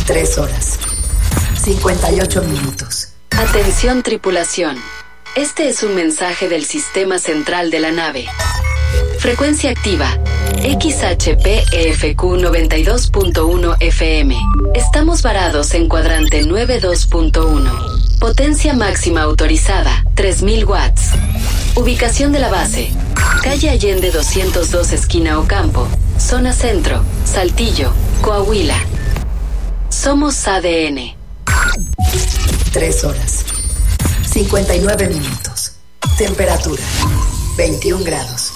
3 horas, 58 minutos. Atención tripulación. Este es un mensaje del sistema central de la nave. Frecuencia activa. XHPEFQ 92.1 FM. Estamos varados en cuadrante 92.1. Potencia máxima autorizada, 3000 watts. Ubicación de la base. Calle Allende 202 esquina Ocampo. Zona Centro, Saltillo, Coahuila. Somos ADN. 3 horas, 59 minutos. Temperatura, 21 grados.